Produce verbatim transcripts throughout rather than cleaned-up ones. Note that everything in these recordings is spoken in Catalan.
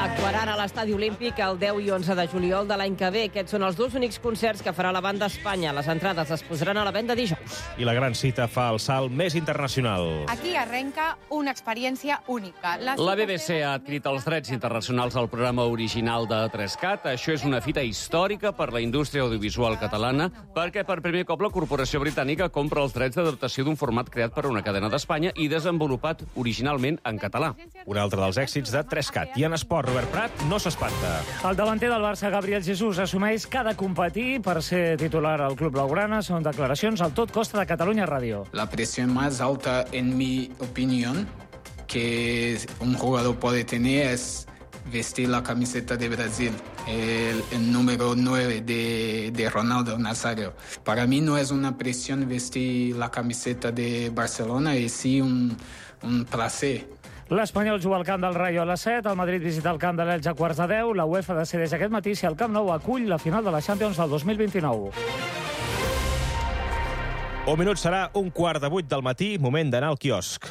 Actuaran a l'Estadi Olímpic el deu i onze de juliol de l'any que ve. Aquests són els dos únics concerts que farà la banda a Espanya. Les entrades es posaran a la venda dijous. I la gran cita fa el salt més internacional. Aquí arrenca una experiència única. La, la B B C ha adquirit els drets internacionals al programa original de tres cat. Això és una fita històrica per la indústria audiovisual catalana, perquè per primer cop la corporació britànica compra els drets d'adaptació d'un format creat per una cadena d'Espanya i desenvolupat originalment en català. Un altre dels èxits de tres cat. I en esport, Robert Prat no s'espanta. El davanter del Barça, Gabriel Jesús, assumeix que ha de competir per ser titular al club blaugrana. Són declaracions al Tot Costa de Catalunya Ràdio. La presión más alta, en mi opinión, que un jugador puede tener es vestir la camiseta de Brasil, el, el número nueve de, de Ronaldo Nazario. Para mí no es una presión vestir la camiseta de Barcelona, es sí un, un placer. L'Espanyol juga al camp del Rayo a les set, el Madrid visita el camp de l'Elx a quarts de deu, la UEFA decideix aquest matí si el Camp Nou acull la final de la Champions del dos mil vint-i-nou. Un minut serà un quart de vuit del matí, moment d'anar al quiosc.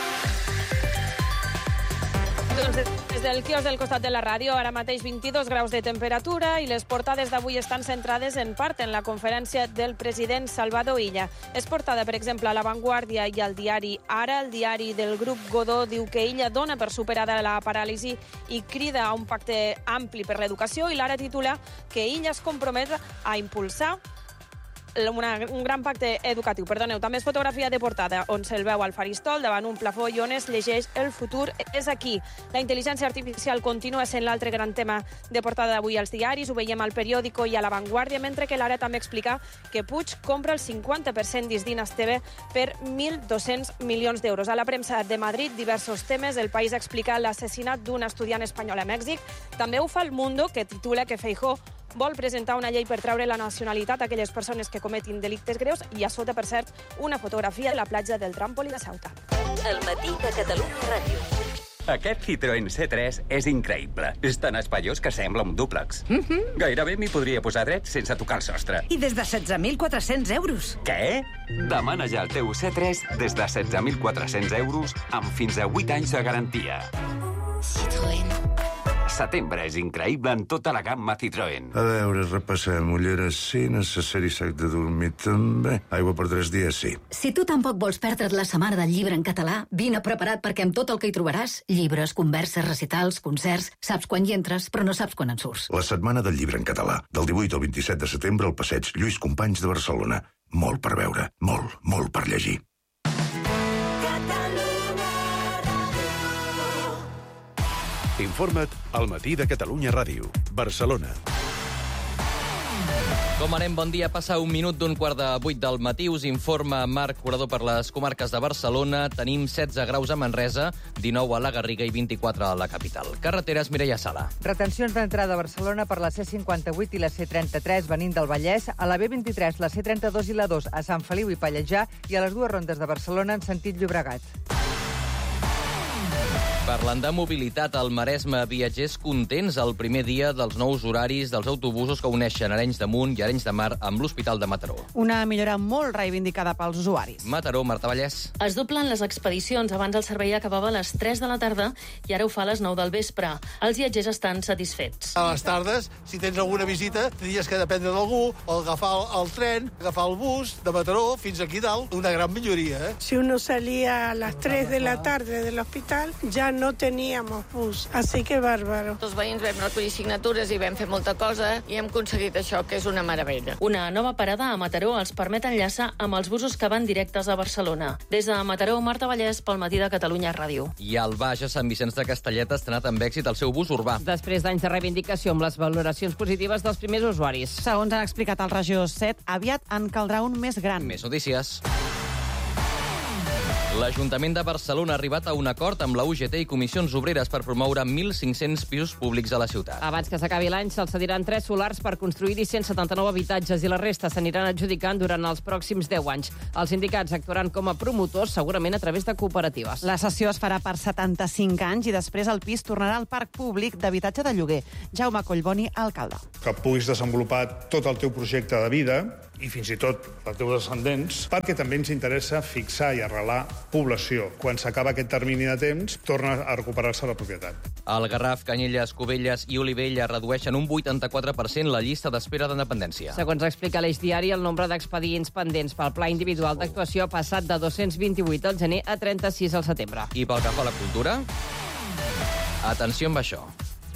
Des del quiosc del costat de la ràdio, ara mateix vint-i-dos graus de temperatura i les portades d'avui estan centrades en part en la conferència del president Salvador Illa. És portada, per exemple, a La Vanguardia i al diari Ara. El diari del grup Godó diu que Illa dona per superada la paràlisi i crida a un pacte ampli per l'educació, i l'Ara titula que Illa es compromet a impulsar Una, un gran pacte educatiu. Perdoneu, també és fotografia de portada on se'l veu al faristol davant un plafó i on es llegeix "El futur és aquí". La intel·ligència artificial continua sent l'altre gran tema de portada d'avui als diaris. Ho veiem al Periódico i a La Vanguardia, mentre que l'Ara també explica que Puig compra el cinquanta per cent d'Isdines T V per mil dos-cents milions d'euros. A la premsa de Madrid, diversos temes. El País explica l'assassinat d'un estudiant espanyol a Mèxic. També ho fa El Mundo, que titula que Feijóo vol presentar una llei per treure la nacionalitat a aquelles persones que cometin delictes greus, i a sota, per cert, una fotografia de la platja del Tràmpoli de Ceuta. El matí de Catalunya Ràdio. Aquest Citroën C tres és increïble. És tan espaiós que sembla un dúplex. Mm-hmm. Gairebé m'hi podria posar dret sense tocar el sostre. I des de setze mil quatre-cents euros. Què? Demana ja el teu C tres des de setze mil quatre-cents euros amb fins a vuit anys de garantia. Citroën. Setembre és increïble en tota la gamma Citroën. A veure, repassem. Ulleres sí, necessari sac de dormir també. Aigua per tres dies sí. Si tu tampoc vols perdre't la setmana del llibre en català, vine preparat perquè amb tot el que hi trobaràs, llibres, converses, recitals, concerts, saps quan hi entres, però no saps quan en surts. La setmana del llibre en català, del divuit al vint-i-set de setembre al passeig Lluís Companys de Barcelona. Molt per veure, molt, molt per llegir. Informa't al Matí de Catalunya Ràdio, Barcelona. Com anem? Bon dia. Passa un minut d'un quart de vuit del matí. Us informa Marc Curador per les comarques de Barcelona. Tenim setze graus a Manresa, dinou a la Garriga i vint-i-quatre a la capital. Carreteres, Mireia Sala. Retencions d'entrada a Barcelona per la C cinquanta-vuit i la C trenta-tres venint del Vallès, a la B vint-i-tres, la C trenta-dos i la dos a Sant Feliu i Pallejà i a les dues rondes de Barcelona en sentit Llobregat. Parlant de mobilitat, al Maresme, viatgers contents el primer dia dels nous horaris dels autobusos que uneixen Arenys de Munt i Arenys de Mar amb l'Hospital de Mataró. Una millora molt reivindicada pels usuaris. Mataró, Marta Vallès. Es doblen les expedicions. Abans el servei acabava a les tres de la tarda i ara ho fa a les nou del vespre. Els viatgers estan satisfets. A les tardes, si tens alguna visita, tenies que dependre d'algú, o agafar el, el tren, agafar el bus de Mataró fins aquí dalt. Una gran milloria, eh? Si uno salía a las tres de la tarde del hospital, ja no teníamos bus, así que bàrbaro. Els veïns vam recollir signatures i vam fer molta cosa i hem aconseguit això, que és una meravella. Una nova parada a Mataró els permet enllaçar amb els busos que van directes a Barcelona. Des de Mataró, Marta Vallès, pel Matí de Catalunya Ràdio. I al Baix, a Sant Vicenç de Castellet, ha estrenat amb èxit el seu bus urbà. Després d'anys de reivindicació amb les valoracions positives dels primers usuaris. Segons han explicat al Regió set, aviat en caldrà un més gran. Més notícies. L'Ajuntament de Barcelona ha arribat a un acord amb la U G T i Comissions Obreres per promoure mil cinc-cents pisos públics a la ciutat. Abans que s'acabi l'any, se'ls cediran tres solars per construir-hi cent setanta-nou habitatges i la resta s'aniran adjudicant durant els pròxims deu anys. Els sindicats actuaran com a promotors, segurament a través de cooperatives. La cessió es farà per setanta-cinc anys i després el pis tornarà al parc públic d'habitatge de lloguer. Jaume Collboni, alcalde. Que puguis desenvolupar tot el teu projecte de vida i fins i tot els teus descendents, perquè també ens interessa fixar i arrelar població. Quan s'acaba aquest termini de temps, torna a recuperar-se la propietat. El Garraf, Canyelles, Cubelles i Olivella redueixen un vuitanta-quatre per cent la llista d'espera de dependència. Segons explica l'Eix Diari, el nombre d'expedients pendents pel pla individual d'actuació ha passat de dos-cents vint-i-vuit al gener a trenta-sis al setembre. I pel que fa a la cultura, atenció amb això.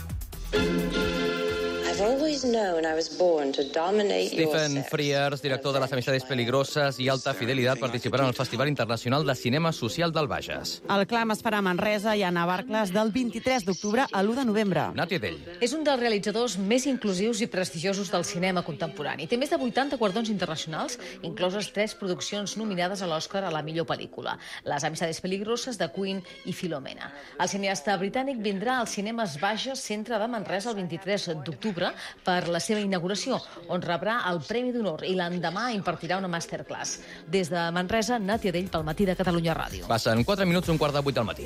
Stephen Frears, director de Las Amistades Peligrosas i Alta Fidelidad, participarà en el Festival Internacional de Cinema Social del Bages. El clam es farà a Manresa i a Navarcles del vint-i-tres d'octubre a l'u de novembre. Nati Edell. És un dels realitzadors més inclusius i prestigiosos del cinema contemporani. Té més de vuitanta guardons internacionals, incloses tres produccions nominades a l'Oscar a la millor pel·lícula: Las Amistades Peligrosas, de Queen i Filomena. El cineasta britànic vindrà als cinemes Bages, centre de Manresa, el vint-i-tres d'octubre per la seva inauguració, on rebrà el Premi d'Honor i l'endemà impartirà una masterclass. Des de Manresa, Nati Edell pel Matí de Catalunya Ràdio. Passen quatre minuts, un quart de vuit del matí.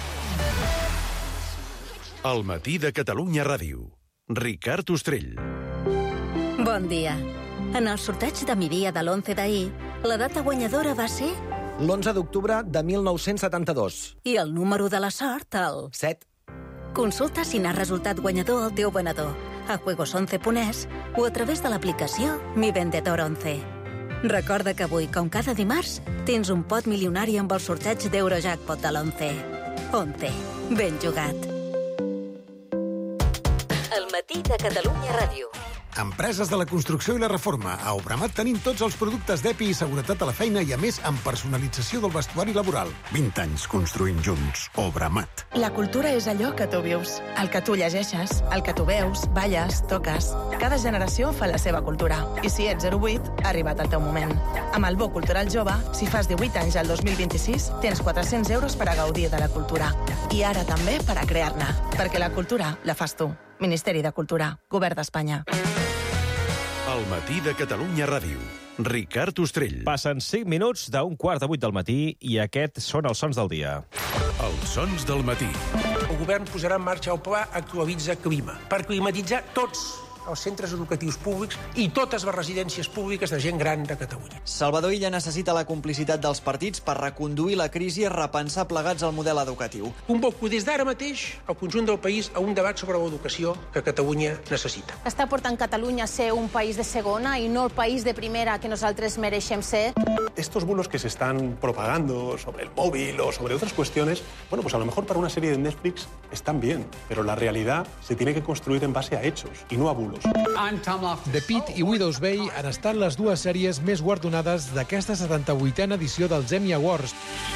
El Matí de Catalunya Ràdio. Ricard Ostrell. Bon dia. En el sorteig de Miria de l'onze d'ahir, la data guanyadora va ser... l'onze d'octubre de mil nou-cents setanta-dos. I el número de la sort, el... set. Consulta si n'ha resultat guanyador el teu venedor a juegos once punt es o a través de l'aplicació Mi Vendedor once. Recorda que avui, com cada dimarts, tens un pot milionari amb el sorteig d'Eurojackpot de l'onze. once. Ben jugat. El Matí de Catalunya Ràdio. Empreses de la construcció i la reforma. A Obramat tenim tots els productes d'E P I i seguretat a la feina i, a més, amb personalització del vestuari laboral. vint anys construint junts. Obramat. La cultura és allò que tu vius, el que tu llegeixes, el que tu veus, balles, toques. Cada generació fa la seva cultura. I si ets zero vuit, ha arribat el teu moment. Amb el Bo Cultural Jove, si fas divuit anys al dos mil vint-i-sis, tens quatre-cents euros per a gaudir de la cultura. I ara també per a crear-ne. Perquè la cultura la fas tu. Ministeri de Cultura. Govern d'Espanya. El Matí de Catalunya Ràdio. Ricard Ostrell. Passen cinc minuts d'un quart de vuit del matí i aquests són els sons del dia. Els sons del matí. El govern posarà en marxa el pla Actualitza Clima per climatitzar tots els centres educatius públics i totes les residències públiques de gent gran de Catalunya. Salvador Illa necessita la complicitat dels partits per reconduir la crisi i repensar plegats el model educatiu. Convoco des d'ara mateix el conjunt del país a un debat sobre l'educació que Catalunya necessita. Està portant Catalunya a ser un país de segona i no el país de primera que nosaltres mereixem ser. Estos bulos que se están propagando sobre el móvil o sobre otras cuestiones, bueno, pues a lo mejor para una serie de Netflix están bien, pero la realidad se tiene que construir en base a hechos y no a bulos. The Pitt i Widow's Bay han estat les dues sèries més guardonades d'aquesta setanta-vuitena edició dels Emmy Awards.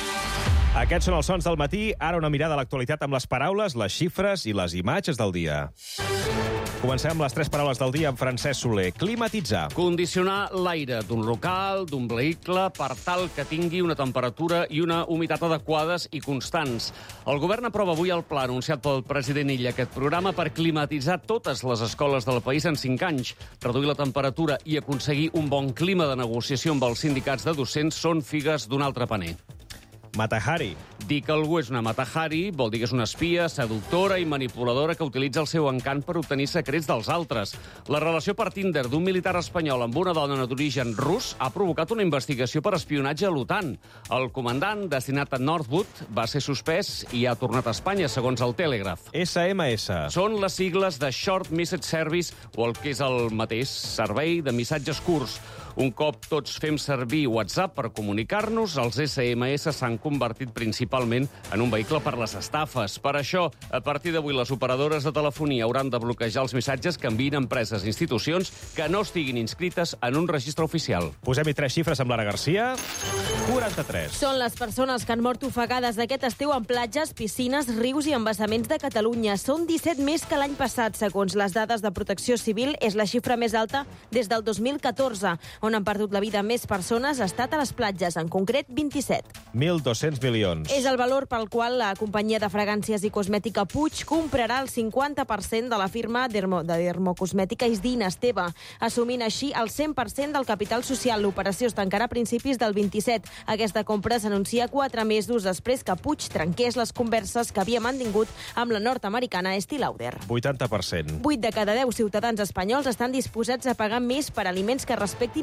Aquests són els sons del matí. Ara una mirada a l'actualitat amb les paraules, les xifres i les imatges del dia. Comencem amb les tres paraules del dia amb Francesc Soler. Climatitzar. Condicionar l'aire d'un local, d'un vehicle, per tal que tingui una temperatura i una humitat adequades i constants. El govern aprova avui el pla anunciat pel president Illa, aquest programa per climatitzar totes les escoles del país en cinc anys. Reduir la temperatura i aconseguir un bon clima de negociació amb els sindicats de docents són figues d'un altre paner. Matahari. Dir que algú és una Matahari vol dir que és una espia, seductora i manipuladora que utilitza el seu encant per obtenir secrets dels altres. La relació per Tinder d'un militar espanyol amb una dona d'origen rus ha provocat una investigació per espionatge a l'OTAN. El comandant, destinat a Northwood, va ser suspès i ha tornat a Espanya, segons el Telegraph. S M S. Són les sigles de Short Message Service, o el que és el mateix, servei de missatges curts. Un cop tots fem servir WhatsApp per comunicar-nos, els S M S s'han convertit principalment en un vehicle per les estafes. Per això, a partir d'avui, les operadores de telefonia hauran de bloquejar els missatges que envien empreses i institucions que no estiguin inscrites en un registre oficial. Posem-hi tres xifres amb Lara Garcia. quaranta-tres. Són les persones que han mort ofegades aquest estiu en platges, piscines, rius i embassaments de Catalunya. Són disset més que l'any passat, segons les dades de Protecció Civil. És la xifra més alta des del dos mil catorze. On han perdut la vida més persones ha estat a les platges, en concret vint-i-set. mil dos-cents milions. És el valor pel qual la companyia de fragàncies i cosmètica Puig comprarà el cinquanta per cent de la firma dermo, de dermocosmètica Isdin Esteve, assumint així el cent per cent del capital social. L'operació es tancarà a principis del vint-i-set. Aquesta compra s'anuncia quatre mesos després que Puig trenqués les converses que havia mantingut amb la nord-americana Estée Lauder. vuitanta per cent. vuit de cada deu ciutadans espanyols estan disposats a pagar més per aliments que respectin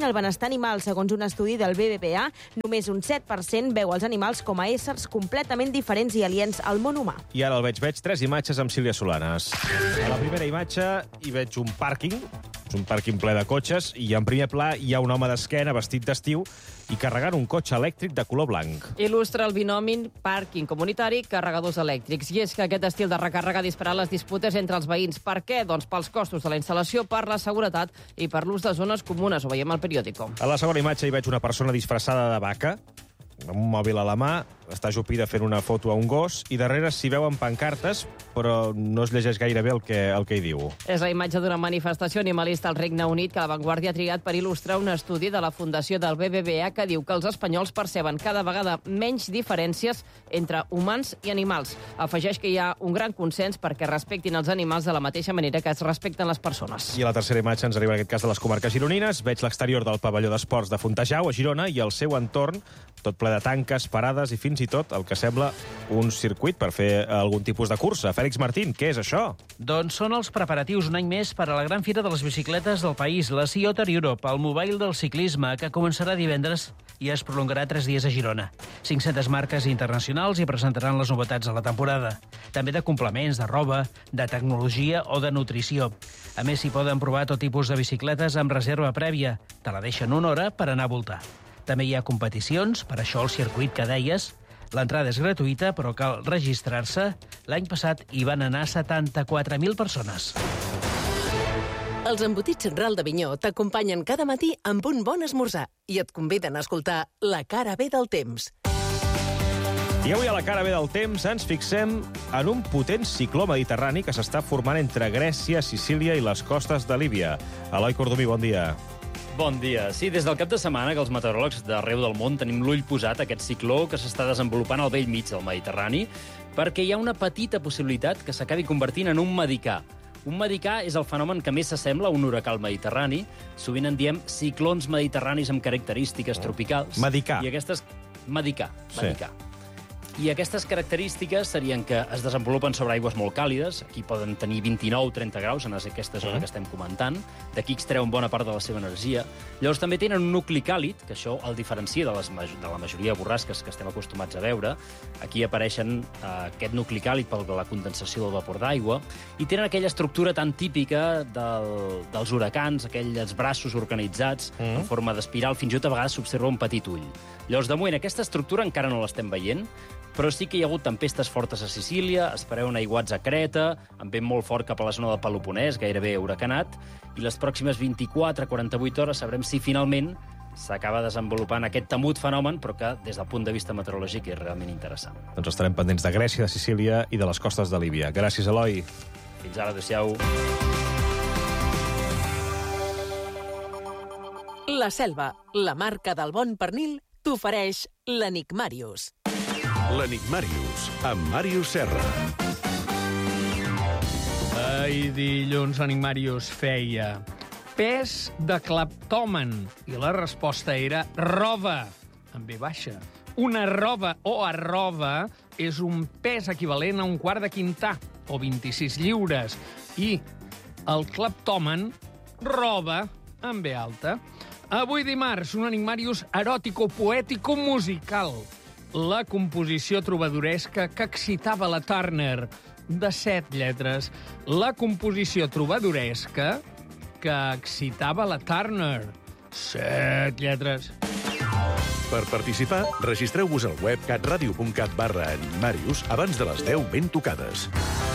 el benestar animal. Segons un estudi del B B V A, només un set per cent veu els animals com a éssers completament diferents i aliens al món humà. I ara el veig, veig tres imatges amb Sílvia Solanes. A la primera imatge hi veig un pàrquing, és un pàrquing ple de cotxes, i en primer pla hi ha un home d'esquena vestit d'estiu i carregant un cotxe elèctric de color blanc. Il·lustra el binomi pàrquing comunitari, carregadors elèctrics. I és que aquest estil de recàrrega ha disparat les disputes entre els veïns. Per què? Doncs pels costos de la instal·lació, per la seguretat i per l'ús de zones comunes. Ho veiem al periòdico. A la segona imatge hi veig una persona disfressada de vaca, amb un mòbil a la mà, està ajupida fent una foto a un gos, i darrere s'hi veuen pancartes, però no es llegeix gaire bé el que, el que hi diu. És la imatge d'una manifestació animalista al Regne Unit que la Vanguardia ha triat per il·lustrar un estudi de la Fundació del B B V A que diu que els espanyols perceben cada vegada menys diferències entre humans i animals. Afegeix que hi ha un gran consens perquè respectin els animals de la mateixa manera que es respecten les persones. I a la tercera imatge ens arriba en aquest cas de les comarques gironines. Veig l'exterior del pavelló d'esports de Fontejau, a Girona, i el seu entorn, tot ple de tanques, parades i fins i tot el que sembla un circuit per fer algun tipus de cursa. Fèlix Martín, què és això? Doncs són els preparatius un any més per a la gran fira de les bicicletes del país, la Sea Otter Europe, el mobile del ciclisme, que començarà divendres i es prolongarà tres dies a Girona. cinc-centes marques internacionals hi presentaran les novetats de la temporada. També de complements, de roba, de tecnologia o de nutrició. A més, s'hi poden provar tot tipus de bicicletes amb reserva prèvia. Te la deixen una hora per anar a voltar. També hi ha competicions, per això el circuit que deies. L'entrada és gratuïta, però cal registrar-se. L'any passat hi van anar setanta-quatre mil persones. Els embotits Ral d'Avinyó t'acompanyen cada matí amb un bon esmorzar i et conviden a escoltar La cara B del temps. I avui a La cara B del temps ens fixem en un potent cicló mediterrani que s'està formant entre Grècia, Sicília i les costes de Líbia. Eloi Cordomí, bon dia. Bon dia. Sí, des del cap de setmana que els meteoròlegs d'arreu del món tenim l'ull posat a aquest cicló que s'està desenvolupant al vell mig del Mediterrani, perquè hi ha una petita possibilitat que s'acabi convertint en un medicà. Un medicà és el fenomen que més s'assembla a un huracà al Mediterrani. Sovint en diem ciclons mediterranis amb característiques tropicals. Medicà. I aquestes... Medicà. Medicà. Sí. I aquestes característiques serien que es desenvolupen sobre aigües molt càlides, aquí poden tenir vint-i-nou trenta graus en aquesta zona que estem comentant, d'aquí extreuen bona part de la seva energia. Llavors també tenen un nucli càlid, que això el diferencia de, les, de la majoria de borrasques que estem acostumats a veure. Aquí apareixen eh, aquest nucli càlid per la condensació del vapor d'aigua, i tenen aquella estructura tan típica del, dels huracans, aquells braços organitzats mm. en forma d'espiral, fins i tot a vegades s'observa un petit ull. Llavors, de moment, aquesta estructura encara no l'estem veient, però sí que hi ha hagut tempestes fortes a Sicília, es preveuen aiguats a Creta, amb vent molt fort cap a la zona del Peloponès, gairebé huracanat, i les pròximes vint-i-quatre a quaranta-vuit hores sabrem si finalment s'acaba desenvolupant aquest temut fenomen, però que des del punt de vista meteorològic és realment interessant. Doncs estarem pendents de Grècia, de Sicília i de les costes de Líbia. Gràcies, Eloi. Fins ara, adéu-siau. La Selva, la marca del bon pernil, t'ofereix l'Enigmàrius. L'Enigmàrius, amb Màrius Serra. Ai, dilluns l'Enigmàrius feia pes de cleptòmen i la resposta era roba, amb B baixa. Una roba o arroba és un pes equivalent a un quart de quintà, o vint-i-sis lliures, i el cleptòmen, roba, amb B alta. Avui dimarts, un Enigmàrius eròtico-poètico-musical. La composició trobadoresca que excitava la Turner, de set lletres. La composició trobadoresca que excitava la Turner, set lletres. Per participar, registreu-vos al web catradio.cat barra Enigmàrius abans de les deu ben tocades.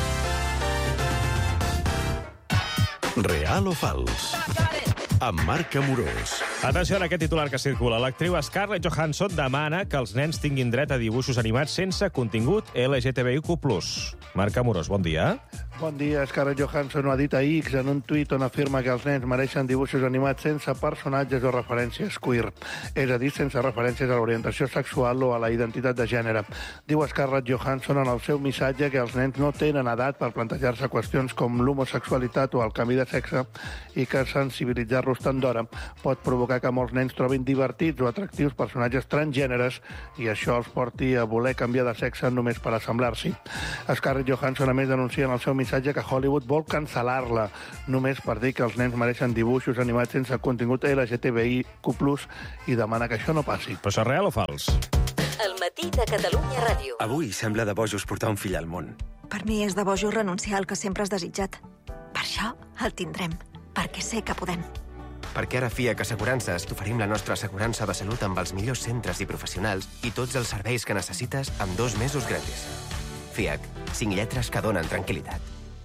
Real o fals? Amb Marc Amorós. Atenció a aquest titular que circula. L'actriu Scarlett Johansson demana que els nens tinguin dret a dibuixos animats sense contingut L G T B I Q plus. Marc Amorós, bon dia. Bon dia. Scarlett Johansson ho ha dit a X en un tuit on afirma que els nens mereixen dibuixos animats sense personatges o referències queer, és a dir, sense referències a l'orientació sexual o a la identitat de gènere. Diu Scarlett Johansson en el seu missatge que els nens no tenen edat per plantejar-se qüestions com l'homosexualitat o el canvi de sexe i que sensibilitzar-los tant d'hora pot provocar que molts nens trobin divertits o atractius personatges transgèneres i això els porti a voler canviar de sexe només per assemblar-s'hi. Scarlett Johansson, a més, denuncia en el seu missatge missatge que Hollywood vol cancel·lar-la, només per dir que els nens mereixen dibuixos animats sense contingut L G T B I Q plus, i demana que això no passi. Però això és real o fals? El matí de Catalunya Ràdio. Avui sembla de bojos portar un fill al món. Per mi és de bojos renunciar al que sempre has desitjat. Per això el tindrem, perquè sé que podem. Perquè ara F I A C Assegurances t'oferim la nostra assegurança de salut amb els millors centres i professionals i tots els serveis que necessites amb dos mesos gratis. F I A C, cinc lletres que donen tranquil·litat.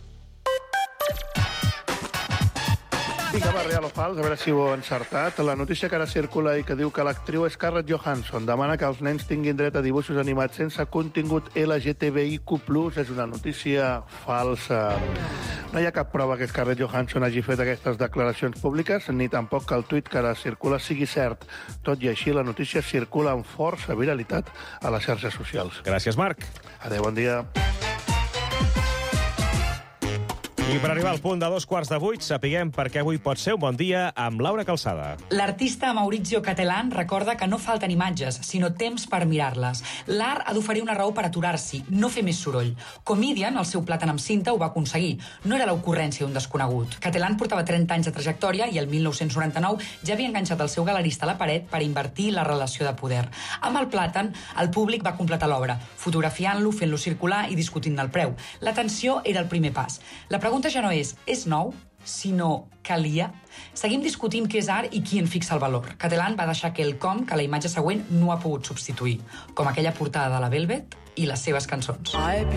Vinga, va, real o fals, a veure si ho he encertat. La notícia que ara circula i que diu que l'actriu Scarlett Johansson demana que els nens tinguin dret a dibuixos animats sense contingut L G T B I Q plus, és una notícia falsa. No hi ha cap prova que Scarlett Johansson hagi fet aquestes declaracions públiques, ni tampoc que el tuit que ara circula sigui cert. Tot i així, la notícia circula amb força viralitat a les xarxes socials. Gràcies, Marc. Adéu, bon dia. I per arribar al punt de dos quarts de vuit, sapiguem per què avui pot ser un bon dia amb Laura Calçada. L'artista Maurizio Cattelan recorda que no falten imatges, sinó temps per mirar-les. L'art ha d'oferir una raó per aturar-s'hi, no fer més soroll. Comedian, el seu plàtan amb cinta, ho va aconseguir. No era l'ocurrència d'un desconegut. Cattelan portava trenta anys de trajectòria i el mil nou-cents noranta-nou ja havia enganxat el seu galerista a la paret per invertir la relació de poder. Amb el plàtan, el públic va completar l'obra, fotografiant-lo, fent-lo circular i discutint del preu. L'atenció era el primer pas. La pregunta ja no és, és nou? Sinó, calia? Seguim discutint què és art i qui en fixa el valor. Cattelan va deixar que el com que la imatge següent no ha pogut substituir, com aquella portada de la Velvet i les seves cançons.